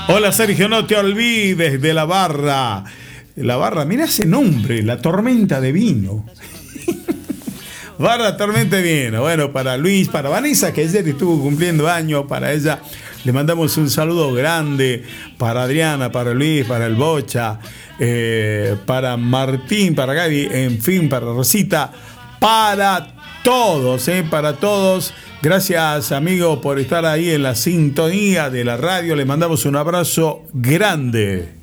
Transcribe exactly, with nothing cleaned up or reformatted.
Hola Sergio, no te olvides de la barra. La barra, mira ese nombre, la tormenta de vino. Barra Tormenta de Vino. Bueno, para Luis, para Vanessa, que ayer estuvo cumpliendo años, para ella le mandamos un saludo grande. Para Adriana, para Luis, para el Bocha, eh, para Martín, para Gaby, en fin, para Rosita, para todos, eh, para todos. Gracias, amigo, por estar ahí en la sintonía de la radio. Le mandamos un abrazo grande.